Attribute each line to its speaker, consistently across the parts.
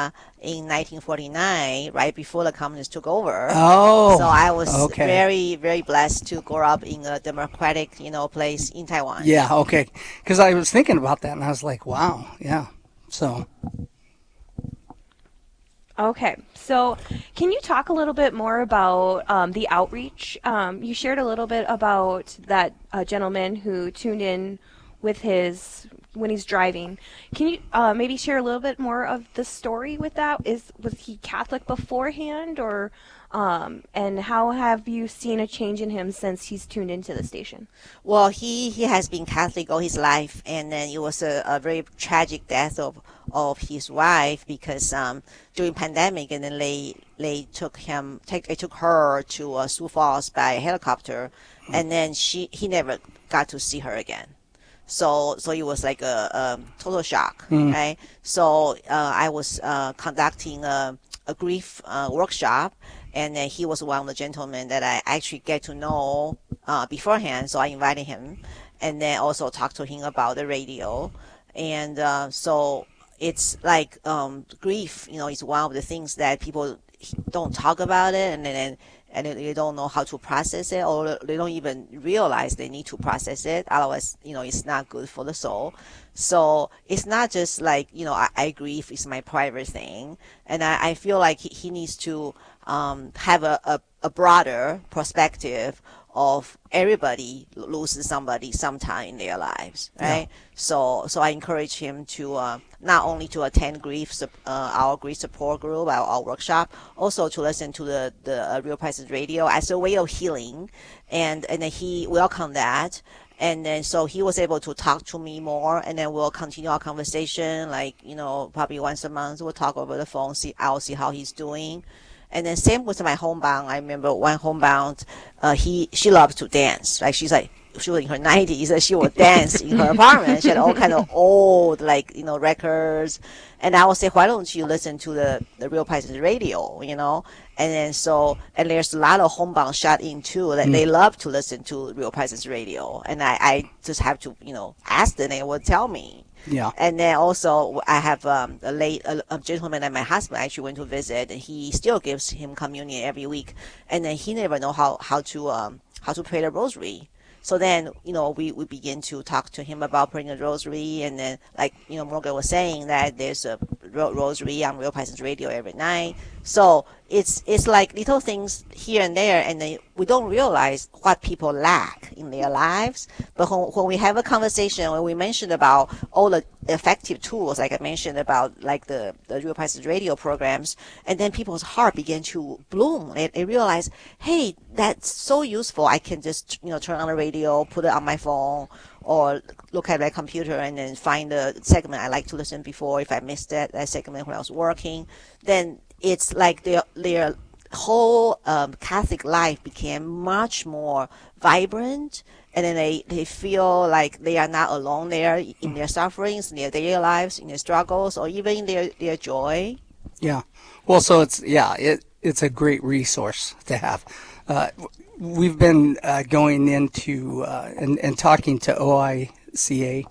Speaker 1: in 1949, right before the communists took over.
Speaker 2: Oh,
Speaker 1: So I was
Speaker 2: okay.
Speaker 1: very, very blessed to grow up in a democratic, place in Taiwan.
Speaker 2: Yeah, okay. Because I was thinking about that, and I was like, wow, yeah. So,
Speaker 3: Okay, so can you talk a little bit more about the outreach? You shared a little bit about that gentleman who tuned in with his when he's driving. Can you maybe share a little bit more of the story with that? Was he Catholic beforehand, or and how have you seen a change in him since he's tuned into the station?
Speaker 1: Well, he has been Catholic all his life, and then it was a very tragic death of his wife because during pandemic, and then they took her to Sioux Falls by helicopter, and then he never got to see her again. So it was like a total shock, right? So I was conducting a grief workshop, and then he was one of the gentlemen that I actually get to know beforehand. So I invited him, and then also talked to him about the radio, and so it's like grief, is one of the things that people don't talk about it, and they don't know how to process it, or they don't even realize they need to process it. Otherwise, it's not good for the soul. So it's not just like, I grieve is my private thing. And I feel like he needs to have a broader perspective of everybody loses somebody sometime in their lives, right?
Speaker 2: yeah.
Speaker 1: So I encourage him to not only to attend our grief support group, our workshop, also to listen to the Real Presence Radio as a way of healing, and then he welcomed that. And then so he was able to talk to me more, and then we'll continue our conversation. Like, probably once a month we'll talk over the phone. I'll see how he's doing. And then same with my homebound. I remember one homebound, she loves to dance. Like she was in her 90s, and she would dance in her apartment. She had all kind of old, records. And I would say, why don't you listen to the Real Presence Radio, And then and there's a lot of homebound shut in too. That they love to listen to Real Presence Radio. And I just have to, ask them, and they would tell me.
Speaker 2: Yeah.
Speaker 1: And then also I have a gentleman that my husband actually went to visit, and he still gives him communion every week, and then he never know how to pray the rosary. So then, we begin to talk to him about praying the rosary, and then, like, Morgan was saying that there's a rosary on Real Presence Radio every night. So it's like little things here and there, and then we don't realize what people lack in their lives. But when we have a conversation, when we mention about all the effective tools, like I mentioned about like the Real Presence Radio programs, and then people's heart begin to bloom. They realize, hey, that's so useful. I can just turn on the radio, put it on my phone, or look at my computer, and then find the segment I like to listen before. If I missed that segment when I was working, then it's like their whole Catholic life became much more vibrant, and then they feel like they are not alone there in their sufferings, in their daily lives, in their struggles, or even in their joy.
Speaker 2: Yeah. Well, so it's a great resource to have. We've been going into and talking to OICA,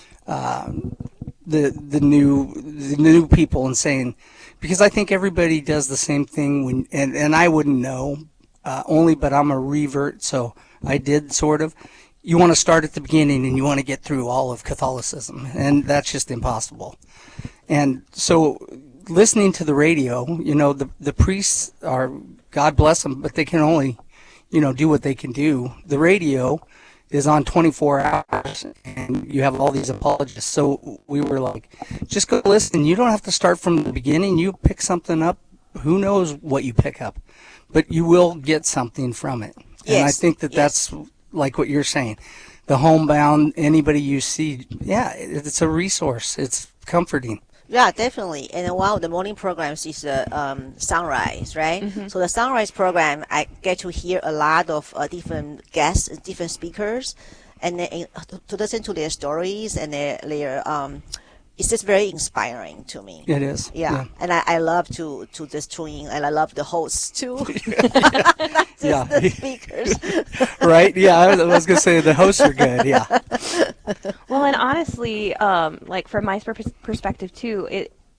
Speaker 2: the new people, and saying, because I think everybody does the same thing and I wouldn't know but I'm a revert, so I did sort of. You want to start at the beginning, and you want to get through all of Catholicism, and that's just impossible. And so listening to the radio, the priests are, God bless them, but they can only, do what they can do. The radio is on 24 hours, and you have all these apologists. So we were like, just go listen. You don't have to start from the beginning. You pick something up. Who knows what you pick up, but you will get something from it.
Speaker 1: Yes.
Speaker 2: And I think that's like what you're saying. The homebound, anybody you see, it's a resource. It's comforting.
Speaker 1: Yeah, definitely. And one of the morning programs is Sunrise, right? Mm-hmm. So the Sunrise program, I get to hear a lot of different guests, different speakers, and to listen to their stories and their it's just very inspiring to me.
Speaker 2: It is.
Speaker 1: Yeah. And I love to just tune in, and I love the hosts too. Not just the speakers.
Speaker 2: Right? Yeah, I was going to say the hosts are good. Yeah.
Speaker 3: Well, and honestly, like from my perspective too,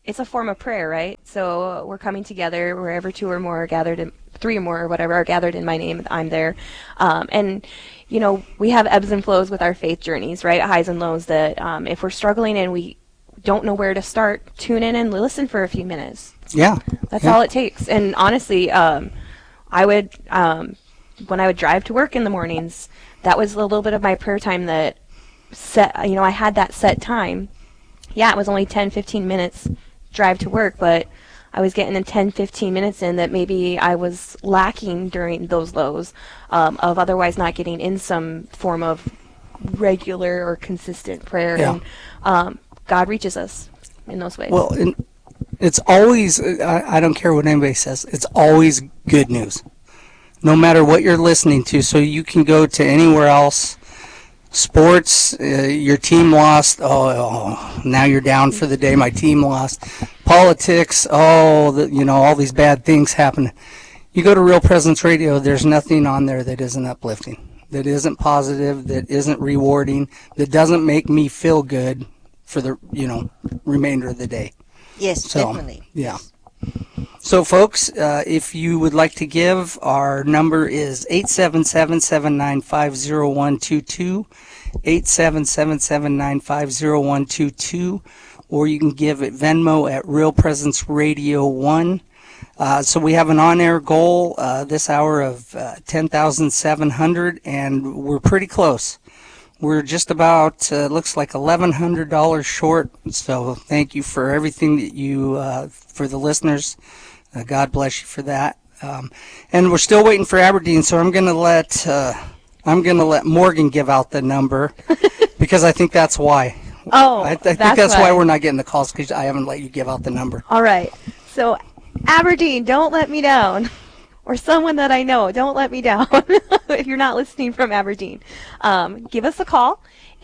Speaker 3: it's a form of prayer, right? So we're coming together wherever two or more are gathered, in, three or more or whatever are gathered in my name, I'm there. And, you know, we have ebbs and flows with our faith journeys, right? Highs and lows that if we're struggling and we don't know where to start, tune in and listen for a few minutes.
Speaker 2: Yeah.
Speaker 3: That's all it takes. And honestly, I would, when I would drive to work in the mornings, that was a little bit of my prayer time that set, you know, I had that set time. Yeah, it was only 10, 15 minutes drive to work, but I was getting in 10, 15 minutes in that maybe I was lacking during those lows of otherwise not getting in some form of regular or consistent prayer.
Speaker 2: Yeah.
Speaker 3: And God reaches us in those ways.
Speaker 2: Well, it's always, I don't care what anybody says, it's always good news. No matter what you're listening to, so you can go to anywhere else. Sports, your team lost, oh, now you're down for the day, my team lost. Politics, you know, all these bad things happen. You go to Real Presence Radio, there's nothing on there that isn't uplifting, that isn't positive, that isn't rewarding, that doesn't make me feel good for the, you know, remainder of the day.
Speaker 1: Yes,
Speaker 2: So,
Speaker 1: definitely.
Speaker 2: yeah. So, folks, if you would like to give, our number is 877-795-0122, 877-795-0122, or you can give at Venmo at Real Presence Radio 1. So we have an on-air goal this hour of 10,700, and we're pretty close. We're just about, looks like $1,100 short, so thank you for everything that you, for the listeners. God bless you for that. And we're still waiting for Aberdeen, so I'm gonna let Morgan give out the number because I think that's why.
Speaker 3: Oh,
Speaker 2: I think that's why we're not getting the calls, because I haven't let you give out the number.
Speaker 3: All right. So, Aberdeen, don't let me down. Or someone that I know, don't let me down if you're not listening from Aberdeen. Give us a call,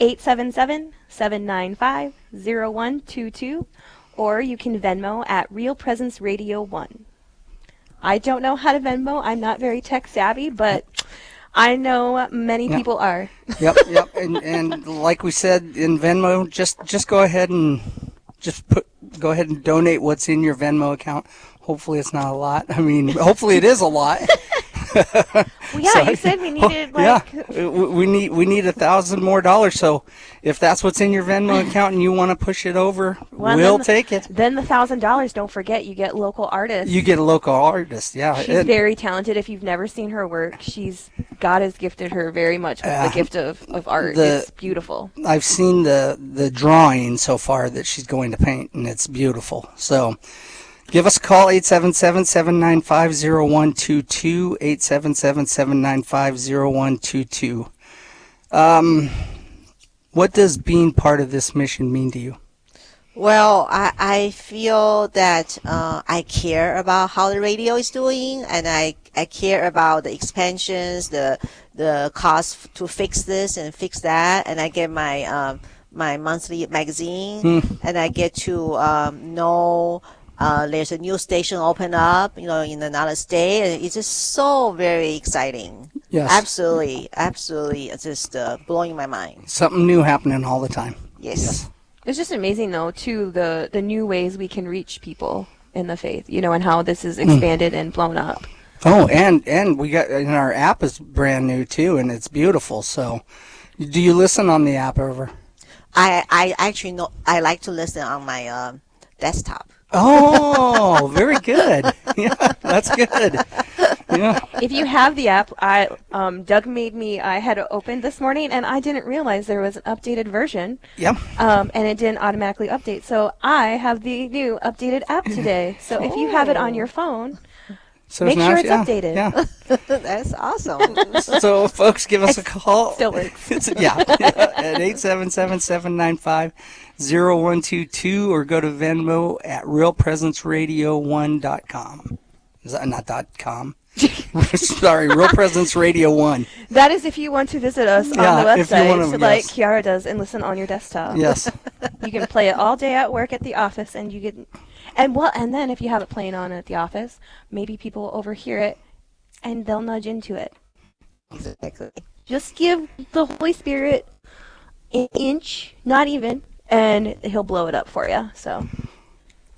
Speaker 3: 877-795-0122, or you can Venmo at Real Presence Radio 1. I don't know how to Venmo. I'm not very tech savvy, but I know many people are.
Speaker 2: Yep. And like we said in Venmo, just go ahead and go ahead and donate what's in your Venmo account. Hopefully it's not a lot. I mean, hopefully it is a lot.
Speaker 3: Well, yeah, you said we needed
Speaker 2: we need $1,000 more. So if that's what's in your Venmo account and you want to push it over, we'll take it.
Speaker 3: Then the $1,000. Don't forget, you get local artists.
Speaker 2: You get a local artist. Yeah,
Speaker 3: she's very talented. If you've never seen her work, God has gifted her very much with the gift of art. It's beautiful. I've
Speaker 2: seen the drawing so far that she's going to paint, and it's beautiful. So. Give us a call, 877-795-0122, 877-795-0122. What does being part of this mission mean to you?
Speaker 1: Well, I feel that I care about how the radio is doing, and I care about the expansions, the cost to fix this and fix that, and I get my my monthly magazine, and I get to know there's a new station open up, you know, in another state, and it's just so very exciting.
Speaker 2: Yes.
Speaker 1: Absolutely, it's just blowing my mind.
Speaker 2: Something new happening all the time.
Speaker 1: Yes.
Speaker 3: It's just amazing, though, too, the new ways we can reach people in the faith, you know, and how this is expanded and blown up.
Speaker 2: Oh, and we got, and our app is brand new, too, and it's beautiful. So, do you listen on the app ever?
Speaker 1: I actually know, I like to listen on my desktop.
Speaker 2: Oh, very good. Yeah, that's good. Yeah.
Speaker 3: If you have the app, Doug I had it open this morning, and I didn't realize there was an updated version.
Speaker 2: Yep.
Speaker 3: And it didn't automatically update. So I have the new updated app today. So if you have it on your phone, make sure it's updated.
Speaker 2: Yeah.
Speaker 1: That's awesome.
Speaker 2: So, folks, give us a call.
Speaker 3: Still works.
Speaker 2: At 877-795-0122, or go to Venmo at realpresenceradio1.com. Is that not .com? Sorry, Real Presence Radio 1.
Speaker 3: That is if you want to visit us on the website, like Kiara does, and listen on your desktop.
Speaker 2: Yes.
Speaker 3: You can play it all day at work at the office, and you get, and then if you have it playing on at the office, maybe people will overhear it, and they'll nudge into it.
Speaker 1: Exactly.
Speaker 3: Just give the Holy Spirit an inch, not even, and he'll blow it up for you. So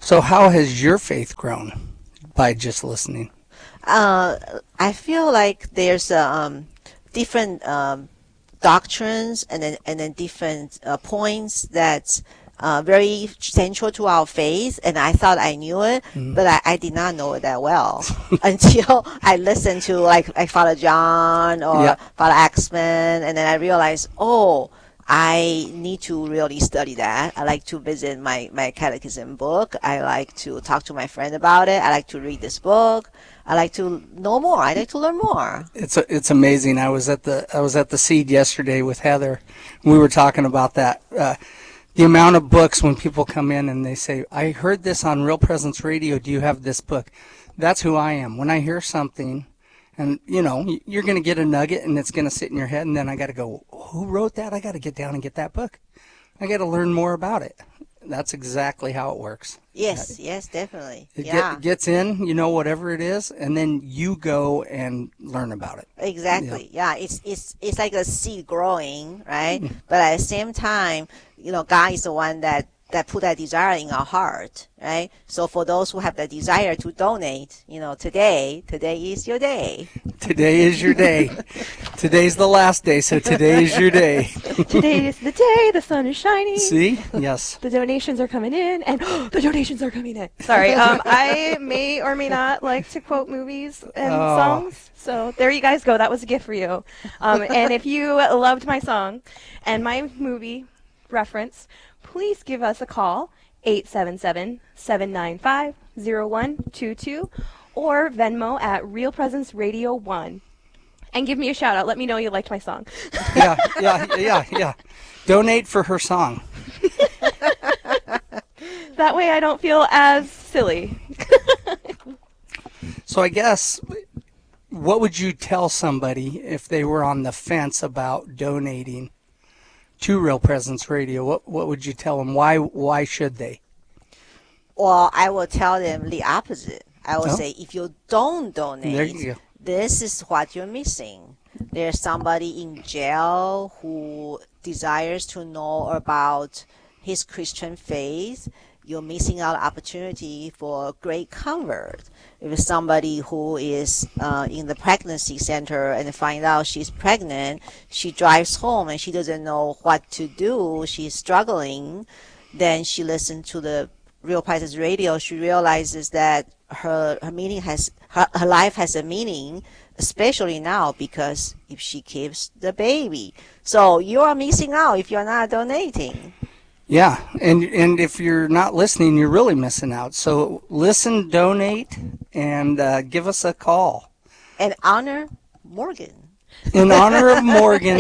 Speaker 2: So how has your faith grown by just listening?
Speaker 1: I feel like there's different doctrines and then different points that's very central to our faith, and I thought I knew it, but I did not know it that well until I listened to like Father John or
Speaker 2: Yeah.
Speaker 1: Father Axman, and then I realized, oh, I need to really study that. I like to visit my catechism book. I like to talk to my friend about it. I like to read this book. I like to know more. I like to learn more.
Speaker 2: It's amazing. I was at the Seed yesterday with Heather. We were talking about that. The amount of books when people come in and they say, "I heard this on Real Presence Radio. Do you have this book?" That's who I am. When I hear something, and you're going to get a nugget, and it's going to sit in your head, and then I got to go, "Who wrote that?" I got to get down and get that book. I got to learn more about it. That's exactly how it works.
Speaker 1: Yes, definitely.
Speaker 2: It
Speaker 1: Yeah,
Speaker 2: gets in, whatever it is, and then you go and learn about it.
Speaker 1: exactly. Yeah, it's like a seed growing, right? But at the same time, God is the one that put that desire in our heart, right? So for those who have the desire to donate, today is your day.
Speaker 2: Today is your day. Today's the last day, so today is your day.
Speaker 3: Today is the day. The sun is shining.
Speaker 2: See? Yes.
Speaker 3: The donations are coming in, and the donations are coming in. Sorry, I may or may not like to quote movies and songs. So there you guys go. That was a gift for you. And if you loved my song and my movie reference, please give us a call, 877-795-0122, or Venmo at Real Presence Radio 1. And give me a shout out. Let me know you liked my song.
Speaker 2: Yeah. Donate for her song.
Speaker 3: That way I don't feel as silly.
Speaker 2: So I guess, what would you tell somebody if they were on the fence about donating to Real Presence Radio? What would you tell them? Why should they?
Speaker 1: Well, I will tell them the opposite. I will
Speaker 2: Oh.
Speaker 1: say, if you don't donate,
Speaker 2: There you go.
Speaker 1: this is what you're missing. There's somebody in jail who desires to know about his Christian faith. You're missing out opportunity for great convert. If it's somebody who is in the pregnancy center and find out she's pregnant, she drives home and she doesn't know what to do, she's struggling, then she listens to the Real Presence Radio. She realizes that her life has a meaning, especially now, because if she keeps the baby. So you are missing out if you're not donating.
Speaker 2: Yeah, and if you're not listening, you're really missing out. So listen, donate, and give us a call.
Speaker 1: And honor Morgan.
Speaker 2: In honor of Morgan,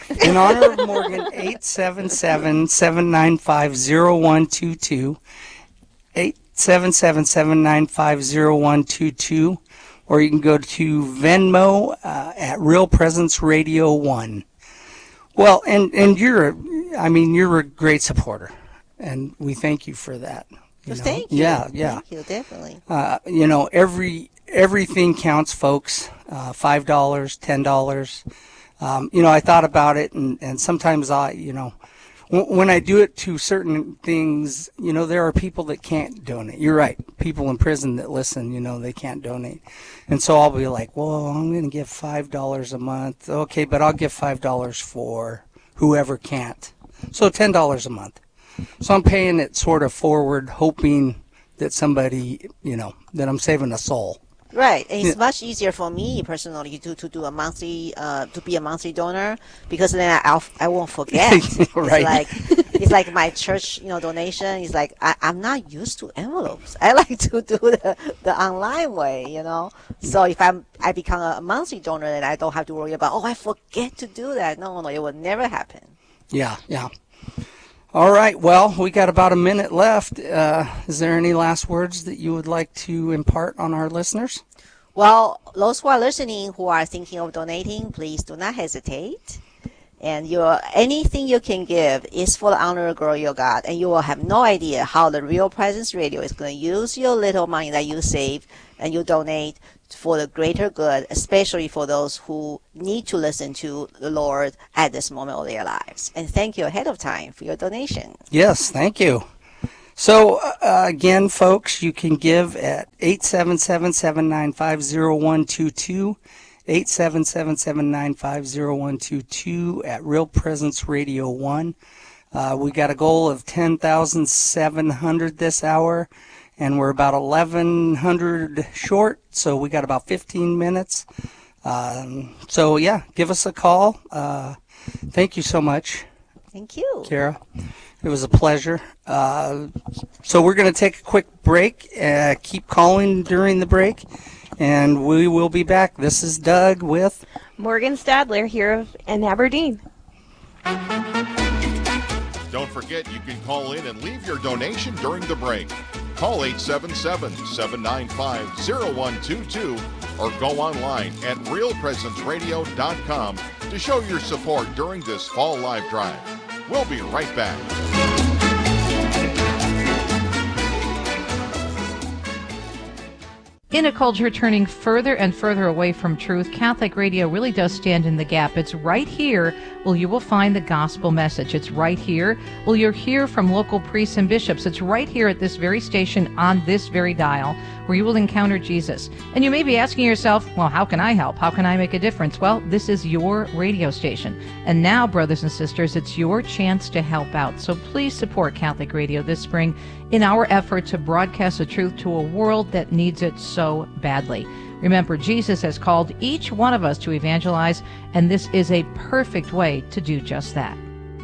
Speaker 2: 877-795-0122, 877-795-0122, or you can go to Venmo at Real Presence Radio 1. Well, and you're a great supporter, and we thank you for that.
Speaker 1: Thank you.
Speaker 2: Yeah.
Speaker 1: Thank you, definitely.
Speaker 2: Everything counts, folks. $5, $10. I thought about it, and sometimes when I do it to certain things, there are people that can't donate. You're right. People in prison that listen, they can't donate. And so I'll be like, well, I'm going to give $5 a month. Okay, but I'll give $5 for whoever can't. So $10 a month. So I'm paying it sort of forward, hoping that somebody, that I'm saving a soul.
Speaker 1: Right, and it's much easier for me personally to do a monthly to be a monthly donor, because then I won't forget.
Speaker 2: Right.
Speaker 1: It's like my church donation is like I'm not used to envelopes. I like to do the online way, So if I become a monthly donor, then I don't have to worry about I forget to do that. No, it will never happen.
Speaker 2: Yeah. All right, well, we got about a minute left. Is there any last words that you would like to impart on our listeners?
Speaker 1: Well, those who are listening who are thinking of donating, please do not hesitate. And anything you can give is for the honor of glory of God, and you will have no idea how the Real Presence Radio is going to use your little money that you save and you donate for the greater good, especially for those who need to listen to the Lord at this moment of their lives. And thank you ahead of time for your donation.
Speaker 2: Yes, thank you. So, again, folks, you can give at 877-795-0122, 877-795-0122 at Real Presence Radio 1. We got a goal of 10,700 this hour, and we're about 1,100 short, so we got about 15 minutes. So, yeah, give us a call. Thank you so much.
Speaker 1: Thank you.
Speaker 2: Kara, it was a pleasure. So we're going to take a quick break. Keep calling during the break, and we will be back. This is Doug with
Speaker 3: Morgan Stadler here in Aberdeen.
Speaker 4: Don't forget, you can call in and leave your donation during the break. Call 877-795-0122 or go online at realpresenceradio.com to show your support during this fall live drive. We'll be right back.
Speaker 5: In a culture turning further and further away from truth, Catholic Radio really does stand in the gap. It's right here where you will find the gospel message. It's right here where you'll hear from local priests and bishops. It's right here at this very station on this very dial where you will encounter Jesus. And you may be asking yourself, well, how can I help? How can I make a difference? Well, this is your radio station. And now, brothers and sisters, it's your chance to help out. So please support Catholic Radio this spring in our effort to broadcast the truth to a world that needs it so badly. Remember, Jesus has called each one of us to evangelize, and this is a perfect way to do just that.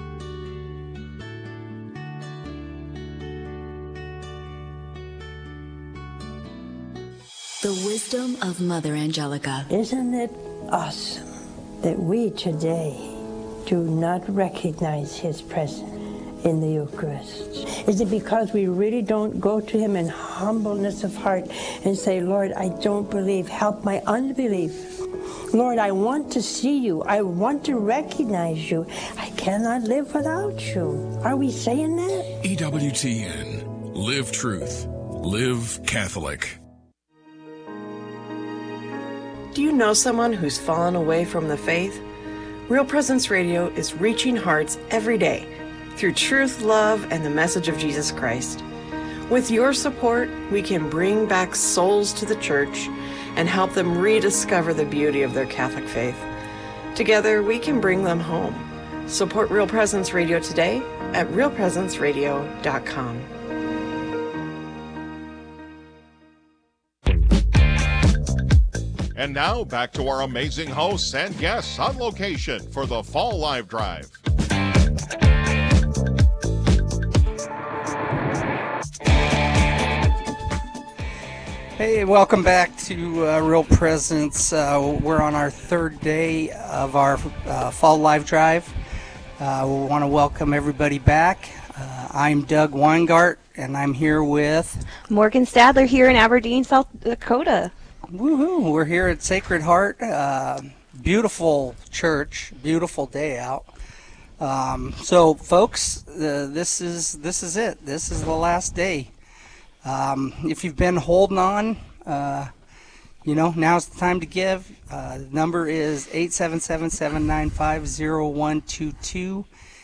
Speaker 6: The wisdom of Mother Angelica.
Speaker 7: Isn't it awesome that we today do not recognize His presence in the Eucharist? Is it because we really don't go to Him in humbleness of heart and say, Lord, I don't believe, help my unbelief. Lord, I want to see you. I want to recognize you. I cannot live without you. Are we saying that?
Speaker 8: EWTN. Live truth. Live Catholic.
Speaker 9: Do you know someone who's fallen away from the faith? Real Presence Radio is reaching hearts every day through truth, love, and the message of Jesus Christ. With your support, we can bring back souls to the church and help them rediscover the beauty of their Catholic faith. Together, we can bring them home. Support Real Presence Radio today at realpresenceradio.com.
Speaker 4: And now, back to our amazing hosts and guests on location for the Fall Live Drive.
Speaker 2: Hey, welcome back to Real Presence. We're on our third day of our Fall Live Drive. We want to welcome everybody back. I'm Doug Weingart, and I'm here with
Speaker 3: Morgan Stadler here in Aberdeen, South Dakota.
Speaker 2: Woohoo! We're here at Sacred Heart. Beautiful church, beautiful day out. So, folks, this is it. This is the last day. If you've been holding on, now's the time to give. The number is 877-795-0122,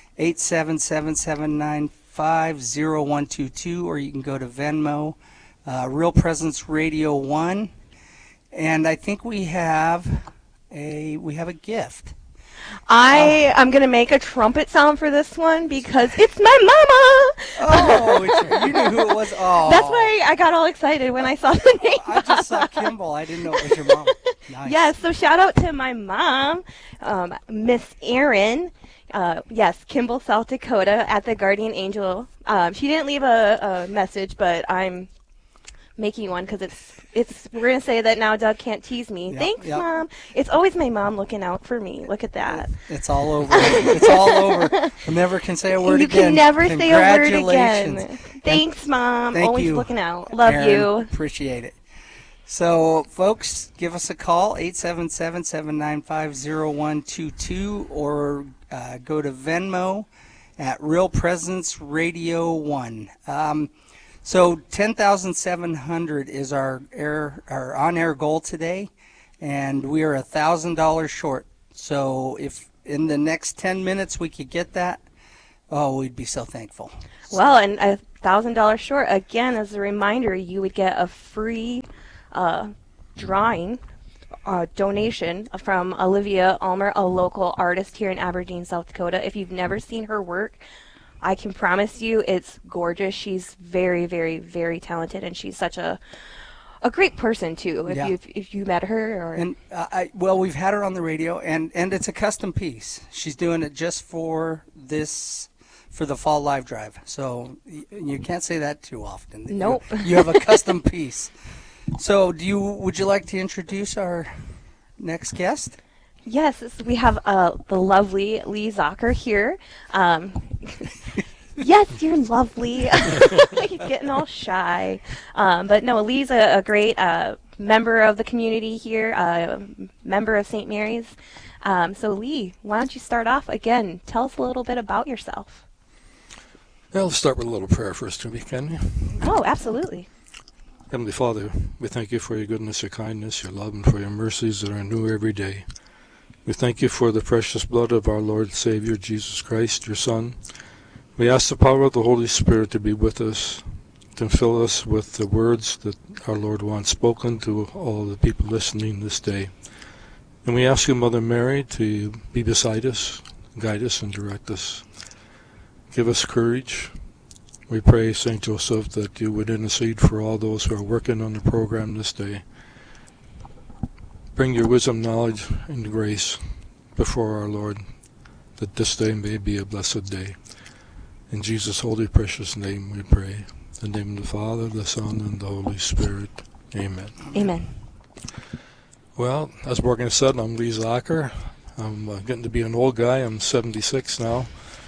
Speaker 2: 877-795-0122, or you can go to Venmo, Real Presence Radio 1. And I think we have a gift.
Speaker 3: I'm going to make a trumpet sound for this one because it's my mama.
Speaker 2: Oh, you knew who it was. Oh,
Speaker 3: that's why I got all excited when I saw the name.
Speaker 2: I just saw Kimball. I didn't know it was your mom. Nice.
Speaker 3: Yes, so shout out to my mom, Miss Erin. Yes, Kimball, South Dakota, at the Guardian Angel. She didn't leave a message, but I'm making one because we're going to say that now Doug can't tease me. Yep, Thanks, yep. Mom. It's always my mom looking out for me. Look at that.
Speaker 2: It's all over. It's all over. I never can say a word again.
Speaker 3: You can never say a word again. Thanks, Mom.
Speaker 2: Thank
Speaker 3: always
Speaker 2: you.
Speaker 3: Looking out. Love
Speaker 2: Aaron,
Speaker 3: you.
Speaker 2: Appreciate it. So, folks, give us a call, 877-795-0122, or go to Venmo at Real Presence Radio 1. So 10,700 is our on-air goal today, and we are $1,000 short. So if in the next 10 minutes we could get that, oh, we'd be so thankful.
Speaker 3: Well, and $1,000 short. Again, as a reminder, you would get a free drawing donation from Olivia Ulmer, a local artist here in Aberdeen, South Dakota. If you've never seen her work, I can promise you it's gorgeous. She's very, very, very talented, and she's such a great person too. If you met her, or
Speaker 2: and well, we've had her on the radio, and it's a custom piece. She's doing it just for the Fall Live Drive. So you can't say that too often.
Speaker 3: Nope.
Speaker 2: You have a custom piece. So would you like to introduce our next guest?
Speaker 3: Yes, we have the lovely Lee Zocker here. Yes, you're lovely. You're getting all shy. But no, Lee's a great member of the community here, member of St. Mary's. So Lee, why don't you start off again? Tell us a little bit about yourself.
Speaker 10: Well, let's start with a little prayer first, can we?
Speaker 3: Oh, absolutely.
Speaker 10: Heavenly Father, we thank you for your goodness, your kindness, your love, and for your mercies that are new every day. We thank you for the precious blood of our Lord and Savior, Jesus Christ, your Son. We ask the power of the Holy Spirit to be with us, to fill us with the words that our Lord wants spoken to all the people listening this day. And we ask you, Mother Mary, to be beside us, guide us, and direct us. Give us courage. We pray, St. Joseph, that you would intercede for all those who are working on the program this day. Bring your wisdom, knowledge, and grace before our Lord, that this day may be a blessed day. In Jesus' holy, precious name we pray. In the name of the Father, the Son, and the Holy Spirit. Amen.
Speaker 3: Amen.
Speaker 10: Well, as Morgan said, I'm Lee Zocker. I'm getting to be an old guy. I'm 76 now.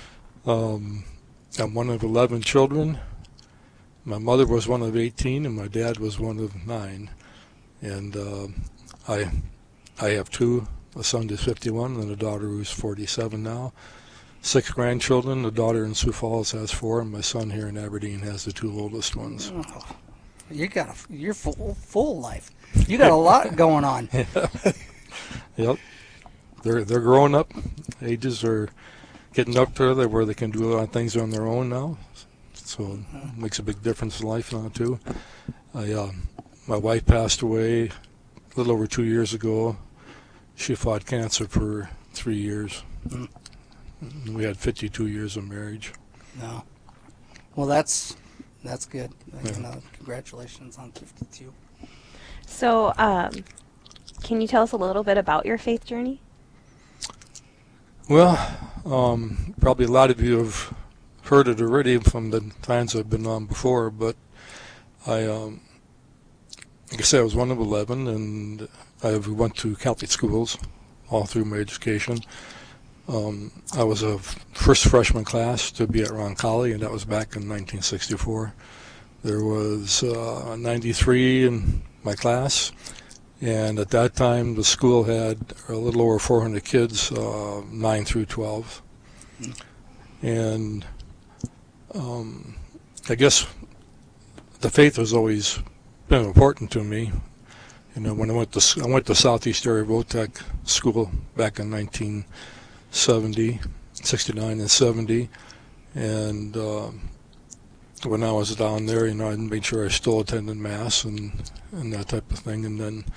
Speaker 10: I'm one of 11 children. My mother was one of 18, and my dad was one of 9. And I have two, a son who's 51 and a daughter who's 47 now. 6 grandchildren. The daughter in Sioux Falls has 4, and my son here in Aberdeen has the 2 oldest ones.
Speaker 2: Oh, you're full life. You got a lot going on.
Speaker 10: Yep. They're growing up. Ages are getting up to where they can do a lot of things on their own now. So it makes a big difference in life now too. My wife passed away a little over 2 years ago. She fought cancer for 3 years. We had 52 years of marriage.
Speaker 2: No. Well, that's good.
Speaker 10: Yeah.
Speaker 2: Congratulations on 52.
Speaker 3: So, can you tell us a little bit about your faith journey?
Speaker 10: Well, probably a lot of you have heard it already from the times I've been on before, but like I said, I was one of 11, and I went to Catholic schools all through my education. I was a first freshman class to be at Roncalli, and that was back in 1964. There was 93 in my class, and at that time the school had a little over 400 kids, 9 through 12. And I guess the faith has always been important to me. You know, when I went to Southeast Area Votech School back in 1969 and 70, and when I was down there, you know, I made sure I still attended Mass and that type of thing. And then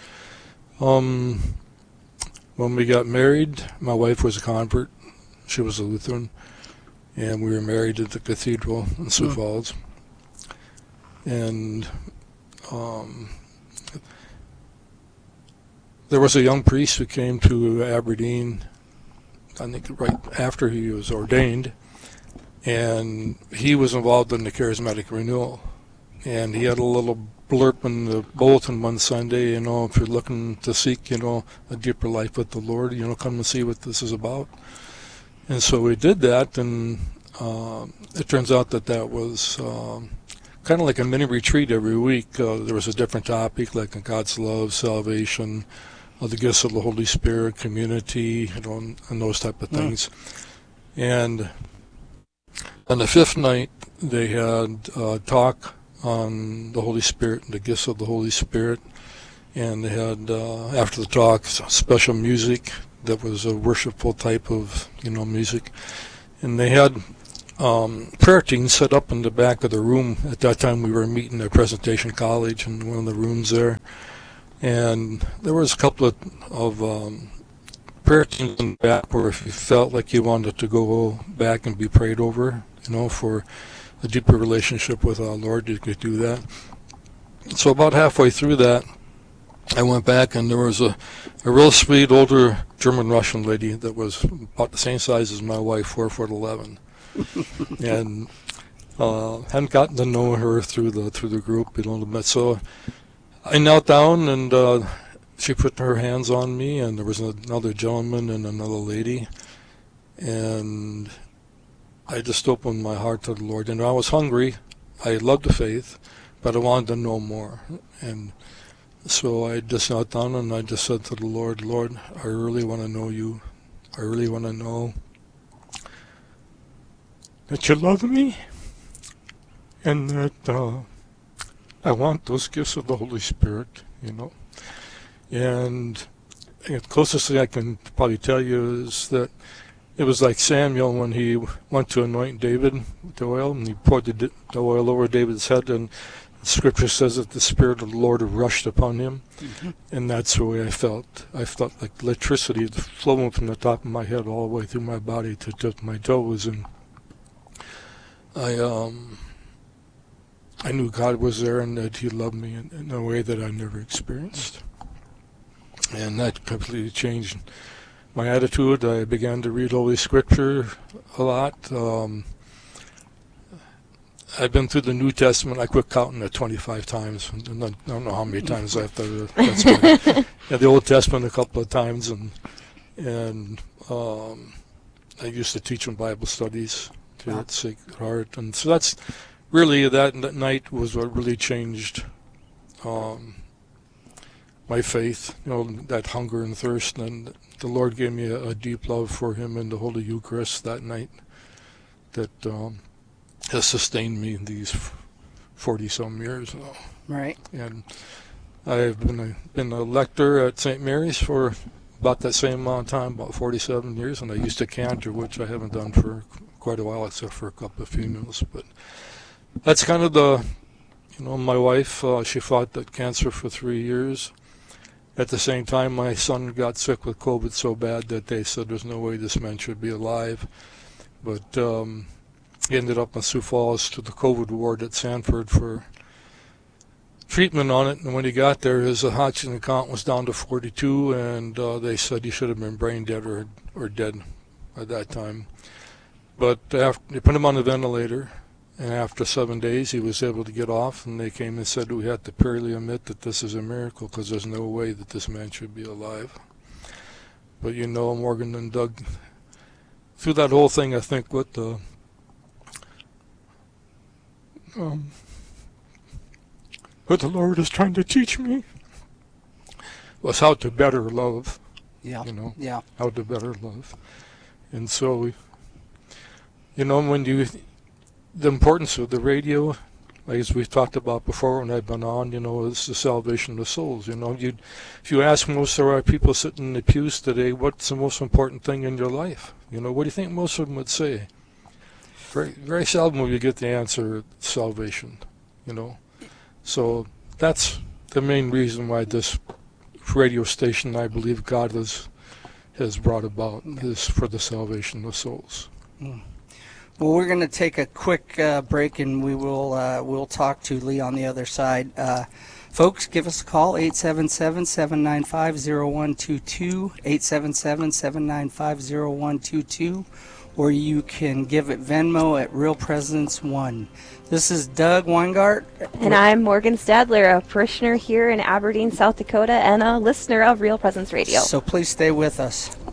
Speaker 10: when we got married, my wife was a convert. She was a Lutheran, and we were married at the cathedral in Sioux Falls. And there was a young priest who came to Aberdeen, I think right after he was ordained, and he was involved in the charismatic renewal. And he had a little blurb in the bulletin one Sunday, you know, if you're looking to seek, you know, a deeper life with the Lord, you know, come and see what this is about. And so we did that, and it turns out that was kind of like a mini retreat every week. There was a different topic, like God's love, salvation, the gifts of the Holy Spirit, community, you know, and those type of things. And on the 5th night, they had a talk on the Holy Spirit and the gifts of the Holy Spirit. And they had, after the talk, special music that was a worshipful type of, you know, music. And they had prayer team set up in the back of the room. At that time, we were meeting at Presentation College in one of the rooms there. And there was a couple of prayer teams in the back where if you felt like you wanted to go back and be prayed over, for a deeper relationship with our Lord, you could do that. So about halfway through that, I went back, and there was a real sweet older German-Russian lady that was about the same size as my wife, 4'11", and hadn't gotten to know her through the group a little bit. So I knelt down, and she put her hands on me, and there was another gentleman and another lady, and I just opened my heart to the Lord. And I was hungry. I loved the faith, but I wanted to know more. And so I just knelt down and I just said to the Lord, Lord, I really want to know you. I really want to know that you love me and that I want those gifts of the Holy Spirit, And the closest thing I can probably tell you is that it was like Samuel when he went to anoint David with the oil, and he poured the oil over David's head, and Scripture says that the Spirit of the Lord rushed upon him, and that's the way I felt. I felt like electricity flowing from the top of my head all the way through my body to just my toes, and I knew God was there and that He loved me in a way that I never experienced, and that completely changed my attitude. I began to read Holy Scripture a lot. I've been through the New Testament. I quit counting at 25 times. I don't know how many times I've done it. That's the Old Testament a couple of times, and I used to teach them Bible studies to that Sacred Heart, and so that's really that night was what really changed my faith. That hunger and thirst, and the Lord gave me a deep love for Him in the Holy Eucharist that night that has sustained me in these 40-some years now.
Speaker 2: Right.
Speaker 10: And I've been a lector at St. Mary's for about that same amount of time, about 47 years, and I used to cantor, which I haven't done for quite a while, except for a couple of funerals. But that's kind of my wife, she fought that cancer for 3 years. At the same time, my son got sick with COVID so bad that they said there's no way this man should be alive. But he ended up in Sioux Falls to the COVID ward at Sanford for treatment on it. And when he got there, his oxygen count was down to 42, and they said he should have been brain dead or dead at that time. But they put him on the ventilator, and after 7 days, he was able to get off, and they came and said we had to purely admit that this is a miracle because there's no way that this man should be alive. But Morgan and Doug, through that whole thing, I think what the Lord is trying to teach me was how to better love.
Speaker 2: Yeah.
Speaker 10: Yeah. How to better love. And so, the importance of the radio, as we've talked about before when I've been on, is the salvation of souls. If you ask most of our people sitting in the pews today, what's the most important thing in your life? What do you think most of them would say? Very, very seldom will you get the answer, salvation, So that's the main reason why this radio station, I believe God has brought about, is for the salvation of souls.
Speaker 2: Well, we're going to take a quick break, and we'll talk to Lee on the other side. Folks, give us a call, 877-795-0122, 877-795-0122, or you can give it Venmo at Real Presence 1. This is Doug Weingart.
Speaker 3: And I'm Morgan Stadler, a parishioner here in Aberdeen, South Dakota, and a listener of Real Presence Radio.
Speaker 2: So please stay with us.